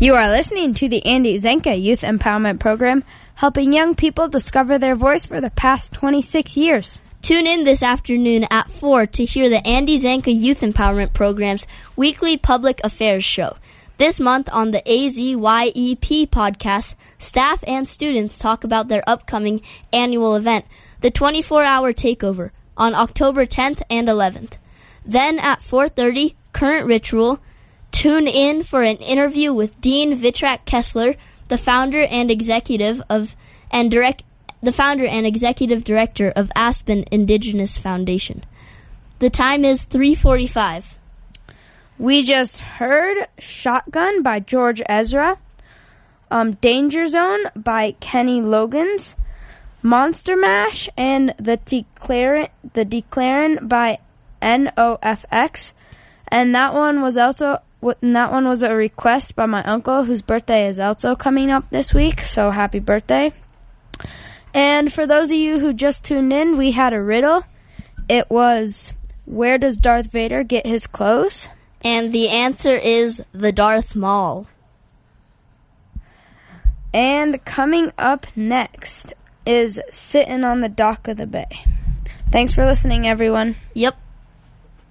You are listening to the Andy Zanka Youth Empowerment Program, helping young people discover their voice for the past 26 years. Tune in this afternoon at 4 to hear the Andy Zanka Youth Empowerment Program's weekly public affairs show. This month on the AZYEP podcast, staff and students talk about their upcoming annual event, the 24-hour takeover, on October 10th and 11th. Then at 4:30, Current Ritual. Tune in for an interview with Dean Vitrak Kessler, the founder and executive director of Aspen Indigenous Foundation. The time is 3:45. We just heard Shotgun by George Ezra, Danger Zone by Kenny Loggins, Monster Mash, and The Declarin by NOFX, and that one was a request by my uncle, whose birthday is also coming up this week, so happy birthday. And for those of you who just tuned in, we had a riddle. It was, where does Darth Vader get his clothes? And the answer is the Darth Maul. And coming up next is Sitting on the Dock of the Bay. Thanks for listening, everyone. Yep.